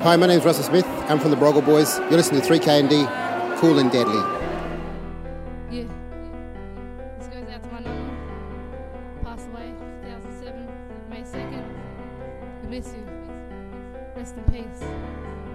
Hi, my name's Russell Smith. I'm from the Broggle Boys. You're listening to 3KND, Cool and Deadly. Yeah. This goes out to my nana. Passed away 2007, May 2nd. We miss you. Rest in peace.